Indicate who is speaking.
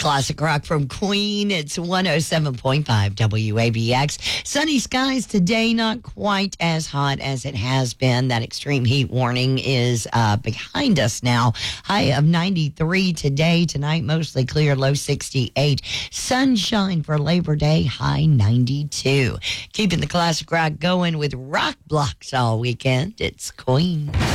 Speaker 1: Classic rock from Queen. It's 107.5 WABX. Sunny skies today, not quite as hot as it has been. That extreme heat warning is behind us now. High of 93 today. Tonight, mostly clear, low 68. Sunshine for Labor Day, high 92. Keeping the classic rock going with rock blocks all weekend. It's Queen.